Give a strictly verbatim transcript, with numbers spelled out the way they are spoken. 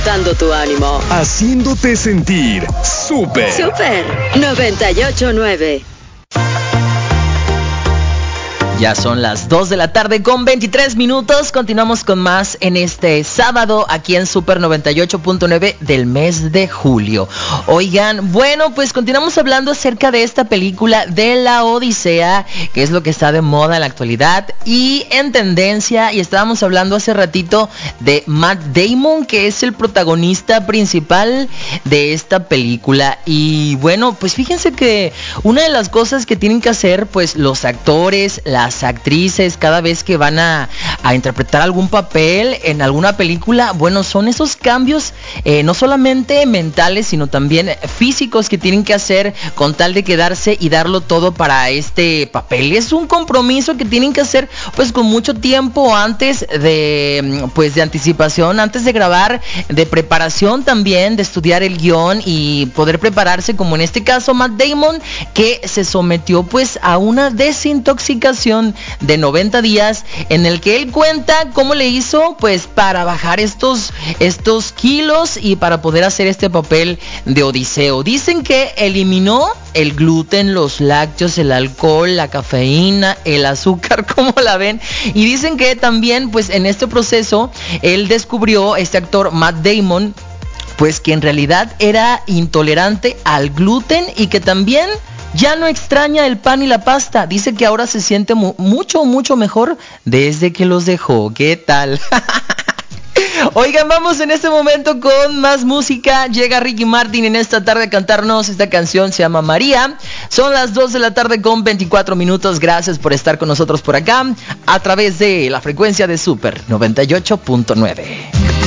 Dando tu ánimo. Haciéndote sentir súper. Súper noventa y ocho nueve. Ya son las dos de la tarde con veintitrés minutos. Continuamos con más en este sábado aquí en Super noventa y ocho punto nueve del mes de julio. Oigan, bueno, pues continuamos hablando acerca de esta película de La Odisea, que es lo que está de moda en la actualidad y en tendencia. Y estábamos hablando hace ratito de Matt Damon, que es el protagonista principal de esta película. Y bueno, pues fíjense que una de las cosas que tienen que hacer pues los actores, las actrices, cada vez que van a, a interpretar algún papel en alguna película, bueno, son esos cambios eh, no solamente mentales, sino también físicos que tienen que hacer con tal de quedarse y darlo todo para este papel. Es un compromiso que tienen que hacer pues con mucho tiempo antes de pues de anticipación, antes de grabar, de preparación también, de estudiar el guión y poder prepararse, como en este caso Matt Damon, que se sometió pues a una desintoxicación de noventa días, en el que él cuenta cómo le hizo pues para bajar estos, estos kilos y para poder hacer este papel de Odiseo. Dicen que eliminó el gluten, los lácteos, el alcohol, la cafeína, el azúcar, como la ven, y dicen que también pues en este proceso él descubrió, este actor Matt Damon, pues que en realidad era intolerante al gluten y que también ya no extraña el pan y la pasta. Dice que ahora se siente mu- mucho, mucho mejor desde que los dejó. ¿Qué tal? Oigan, vamos en este momento con más música. Llega Ricky Martin en esta tarde a cantarnos. Esta canción se llama María. Son las dos de la tarde con veinticuatro minutos. Gracias por estar con nosotros por acá a través de la frecuencia de Super noventa y ocho punto nueve.